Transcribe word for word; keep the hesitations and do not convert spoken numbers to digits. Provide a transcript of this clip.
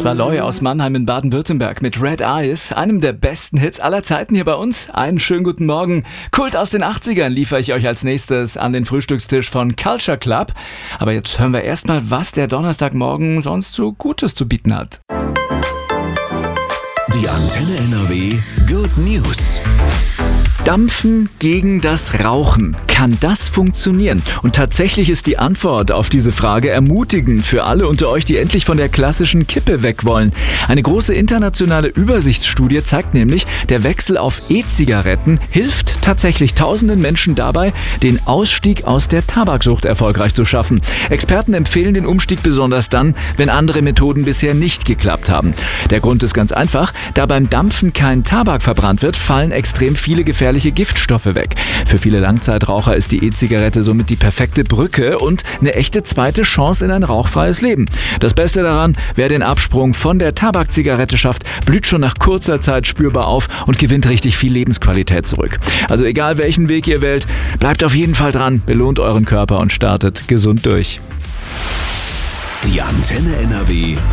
war Loy aus Mannheim in Baden-Württemberg mit Red Eyes, einem der besten Hits aller Zeiten hier bei uns. Einen schönen guten Morgen. Kult aus den achtzigern liefere ich euch als nächstes an den Frühstückstisch von Culture Club. Aber jetzt hören wir erstmal, was der Donnerstagmorgen sonst so Gutes zu bieten hat. Die Antenne N R W Good News. Dampfen gegen das Rauchen. Kann das funktionieren? Und tatsächlich ist die Antwort auf diese Frage ermutigend für alle unter euch, die endlich von der klassischen Kippe weg wollen. Eine große internationale Übersichtsstudie zeigt nämlich, der Wechsel auf E-Zigaretten hilft tatsächlich tausenden Menschen dabei, den Ausstieg aus der Tabaksucht erfolgreich zu schaffen. Experten empfehlen den Umstieg besonders dann, wenn andere Methoden bisher nicht geklappt haben. Der Grund ist ganz einfach, da beim Dampfen kein Tabak verbrannt wird, fallen extrem viele gefährliche Giftstoffe weg. Für viele Langzeitraucher ist die E-Zigarette somit die perfekte Brücke und eine echte zweite Chance in ein rauchfreies Leben. Das Beste daran, wer den Absprung von der Tabakzigarette schafft, blüht schon nach kurzer Zeit spürbar auf und gewinnt richtig viel Lebensqualität zurück. Also egal welchen Weg ihr wählt, bleibt auf jeden Fall dran, belohnt euren Körper und startet gesund durch. Die Antenne N R W